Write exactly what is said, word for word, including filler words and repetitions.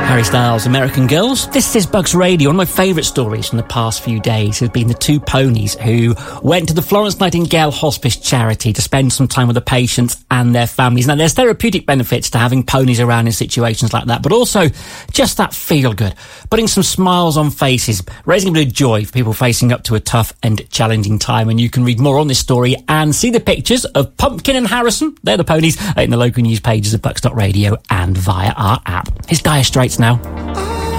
Harry Styles, American Girls. This is Bugs Radio. One of my favourite stories from the past few days has been the two ponies who went to the Florence Nightingale Hospice charity to spend some time with the patients and their families. Now, there's therapeutic benefits to having ponies around in situations like that, but also just that feel good, putting some smiles on faces, raising a bit of joy for people facing up to a tough and challenging time. And you can read more on this story and see the pictures of Pumpkin and Harrison, they're the ponies, in the local news pages of Bucks dot radio and via our app. It's Dire Straits now.